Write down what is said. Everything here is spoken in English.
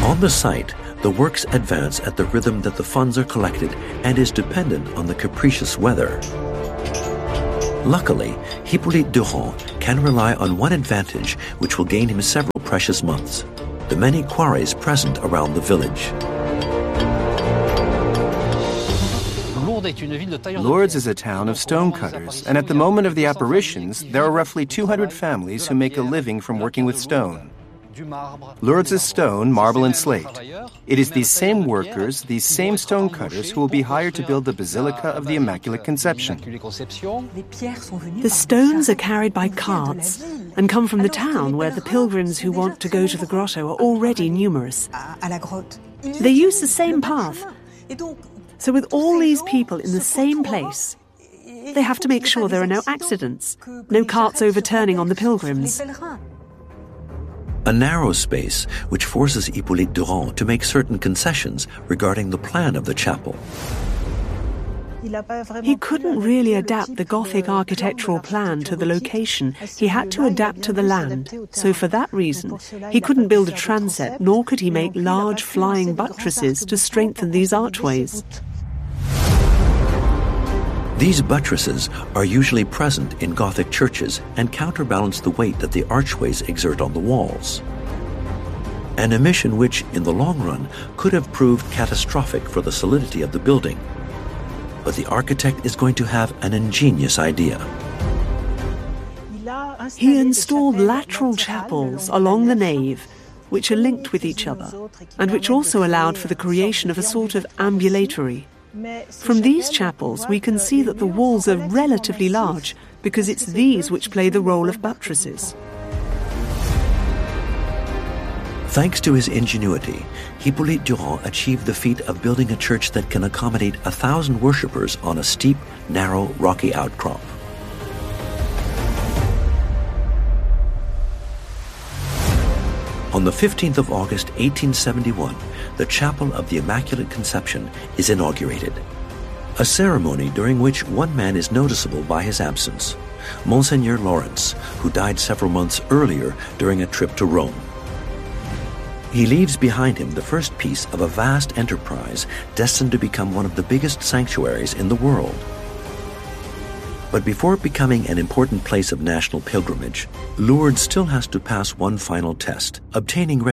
On the site, the works advance at the rhythm that the funds are collected and is dependent on the capricious weather. Luckily, Hippolyte Durand can rely on one advantage which will gain him several precious months: the many quarries present around the village. Lourdes is a town of stonecutters, and at the moment of the apparitions, there are roughly 200 families who make a living from working with stone. Lourdes is stone, marble, and slate. It is these same workers, these same stonecutters, who will be hired to build the Basilica of the Immaculate Conception. The stones are carried by carts and come from the town where the pilgrims who want to go to the grotto are already numerous. They use the same path. So with all these people in the same place, they have to make sure there are no accidents, no carts overturning on the pilgrims. A narrow space which forces Hippolyte Durand to make certain concessions regarding the plan of the chapel. He couldn't really adapt the Gothic architectural plan to the location. He had to adapt to the land. So for that reason, he couldn't build a transept, nor could he make large flying buttresses to strengthen these archways. These buttresses are usually present in Gothic churches and counterbalance the weight that the archways exert on the walls. An omission which, in the long run, could have proved catastrophic for the solidity of the building. But the architect is going to have an ingenious idea. He installed lateral chapels along the nave, which are linked with each other, and which also allowed for the creation of a sort of ambulatory. From these chapels, we can see that the walls are relatively large, because it's these which play the role of buttresses. Thanks to his ingenuity, Hippolyte Durand achieved the feat of building a church that can accommodate 1,000 worshippers on a steep, narrow, rocky outcrop. On the 15th of August, 1871, the Chapel of the Immaculate Conception is inaugurated. A ceremony during which one man is noticeable by his absence, Monseigneur Lawrence, who died several months earlier during a trip to Rome. He leaves behind him the first piece of a vast enterprise destined to become one of the biggest sanctuaries in the world. But before becoming an important place of national pilgrimage, Lourdes still has to pass one final test, obtaining